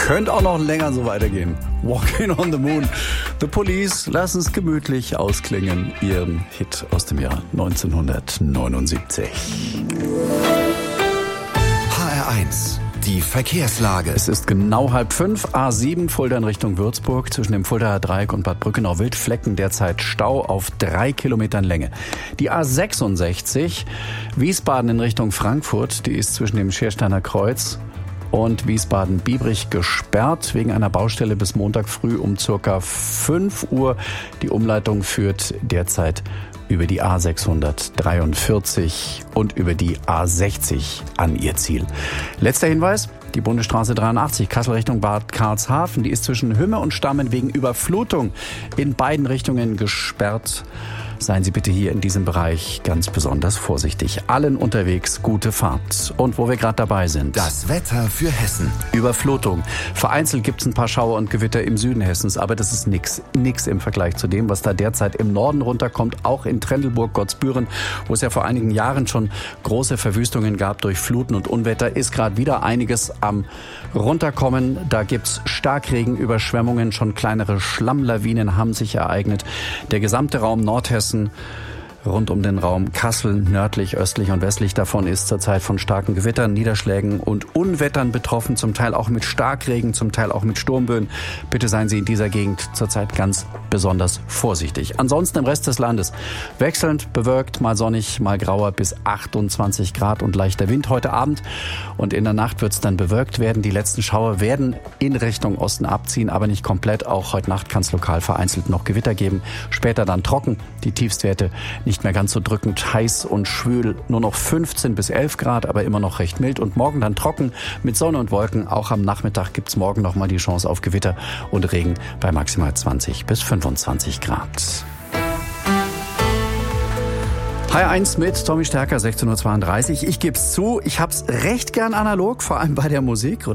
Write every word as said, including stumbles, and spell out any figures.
Könnte auch noch länger so weitergehen. Walking on the Moon. The Police lassen es gemütlich ausklingen. Ihren Hit aus dem Jahr neunzehnhundertneunundsiebzig. H R eins. Die Verkehrslage. Es ist genau halb fünf. A sieben Fulda in Richtung Würzburg. Zwischen dem Fuldaer Dreieck und Bad Brückenau-Wildflecken derzeit Stau auf drei Kilometern Länge. Die A sechsundsechzig Wiesbaden in Richtung Frankfurt. Die ist zwischen dem Schiersteiner Kreuz und Wiesbaden-Biebrich gesperrt wegen einer Baustelle bis Montag früh um circa fünf Uhr. Die Umleitung führt derzeit über die A sechshundertdreiundvierzig und über die A sechzig an ihr Ziel. Letzter Hinweis, die Bundesstraße dreiundachtzig, Kassel Richtung Bad Karlshafen, die ist zwischen Hümme und Stammen wegen Überflutung in beiden Richtungen gesperrt. Seien Sie bitte hier in diesem Bereich ganz besonders vorsichtig. Allen unterwegs gute Fahrt. Und wo wir gerade dabei sind. Das Wetter für Hessen. Überflutung. Vereinzelt gibt es ein paar Schauer und Gewitter im Süden Hessens, aber das ist nix. Nix im Vergleich zu dem, was da derzeit im Norden runterkommt. Auch in Trendelburg, Gottsbüren, wo es ja vor einigen Jahren schon große Verwüstungen gab durch Fluten und Unwetter, ist gerade wieder einiges am runterkommen. Da gibt's Starkregen, Überschwemmungen, schon kleinere Schlammlawinen haben sich ereignet. Der gesamte Raum Nordhessen rund um den Raum Kassel, nördlich, östlich und westlich davon ist zurzeit von starken Gewittern, Niederschlägen und Unwettern betroffen, zum Teil auch mit Starkregen, zum Teil auch mit Sturmböen. Bitte seien Sie in dieser Gegend zurzeit ganz besonders vorsichtig. Ansonsten im Rest des Landes wechselnd bewölkt, mal sonnig, mal grauer bis achtundzwanzig Grad und leichter Wind heute Abend. Und in der Nacht wird es dann bewölkt werden. Die letzten Schauer werden in Richtung Osten abziehen, aber nicht komplett. Auch heute Nacht kann es lokal vereinzelt noch Gewitter geben. Später dann trocken. Die Tiefstwerte nicht mehr ganz so drückend heiß und schwül, nur noch fünfzehn bis elf Grad, aber immer noch recht mild. Und morgen dann trocken mit Sonne und Wolken. Auch am Nachmittag gibt's morgen noch mal die Chance auf Gewitter und Regen bei maximal zwanzig bis fünfundzwanzig Grad. H R eins mit Tommy Stärker, sechzehn Uhr zweiunddreißig. Ich geb's zu, ich hab's recht gern analog, vor allem bei der Musik.